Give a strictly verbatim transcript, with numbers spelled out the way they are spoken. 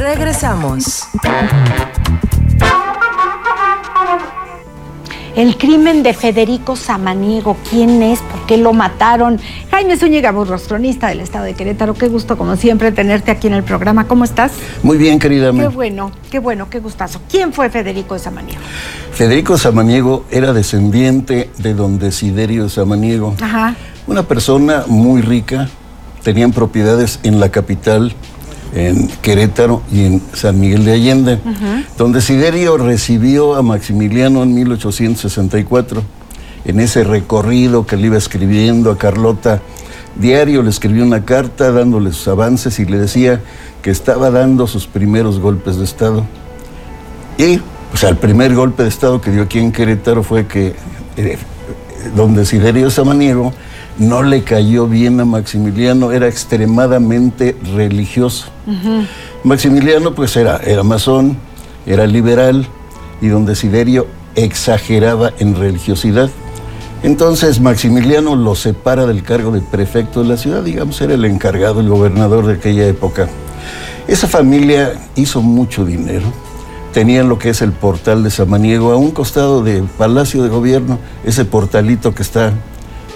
Regresamos. El crimen de Federico Samaniego, ¿quién es? ¿Por qué lo mataron? Jaime Zúñiga Burgos, cronista del estado de Querétaro, qué gusto como siempre tenerte aquí en el programa. ¿Cómo estás? Muy bien, querida. Qué bueno, qué bueno, qué gustazo. ¿Quién fue Federico Samaniego? Federico Samaniego era descendiente de don Desiderio Samaniego. Ajá. Una persona muy rica, tenían propiedades en la capital, en Querétaro y en San Miguel de Allende. Uh-huh. Don Desiderio recibió a Maximiliano en mil ochocientos sesenta y cuatro. En ese recorrido que le iba escribiendo a Carlota, diario le escribió una carta dándole sus avances y le decía que estaba dando sus primeros golpes de Estado. Y, o sea, el primer golpe de Estado que dio aquí en Querétaro fue que eh, don Desiderio Samaniego no le cayó bien a Maximiliano, era extremadamente religioso. Uh-huh. Maximiliano pues era, era masón, era liberal, y don Desiderio exageraba en religiosidad. Entonces Maximiliano lo separa del cargo de prefecto de la ciudad, digamos, era el encargado, el gobernador de aquella época. Esa familia hizo mucho dinero. Tenían lo que es el portal de Samaniego, a un costado del Palacio de Gobierno, ese portalito que está